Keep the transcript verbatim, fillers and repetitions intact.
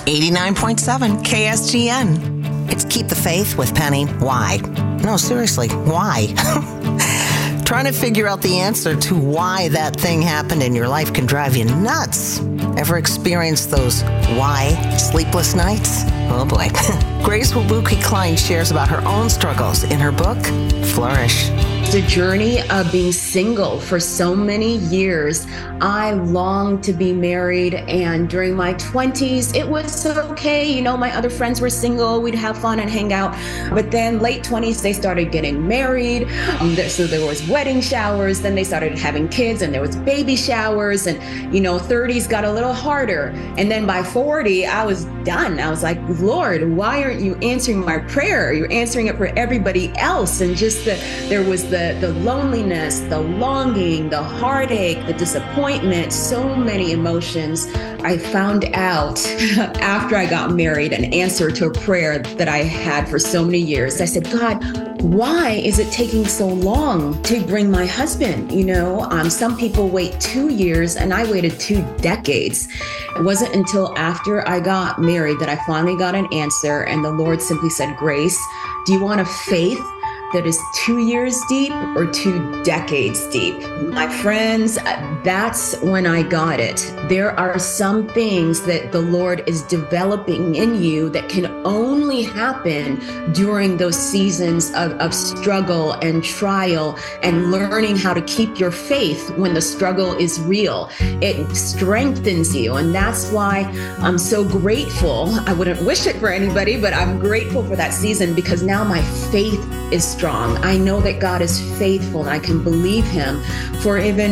eighty-nine point seven K S G N. It's Keep the Faith with Penny. Why? No, seriously, why? Trying to figure out the answer to why that thing happened in your life can drive you nuts. Ever experienced those why sleepless nights? Oh boy. Grace Wabuki Klein shares about her own struggles in her book, Flourish. The journey of being single for so many years. I longed to be married, and during my twenties, it was okay. You know, my other friends were single. We'd have fun and hang out. But then late twenties, they started getting married. Um, there, so there was wedding showers. Then they started having kids, and there was baby showers. And, you know, thirties got a little harder. And then by forty, I was done. I was like, Lord, why aren't you answering my prayer? You're answering it for everybody else. And just the, there was the The, the loneliness, the longing, the heartache, the disappointment, so many emotions. I found out after I got married an answer to a prayer that I had for so many years. I said, God, why is it taking so long to bring my husband? You know, um, some people wait two years and I waited two decades. It wasn't until after I got married that I finally got an answer, and the Lord simply said, Grace, do you want a faith that is two years deep or two decades deep? My friends, that's when I got it. There are some things that the Lord is developing in you that can only happen during those seasons of, of struggle and trial and learning how to keep your faith when the struggle is real. It strengthens you. And that's why I'm so grateful. I wouldn't wish it for anybody, but I'm grateful for that season, because now my faith is strong. I know that God is faithful and I can believe him for even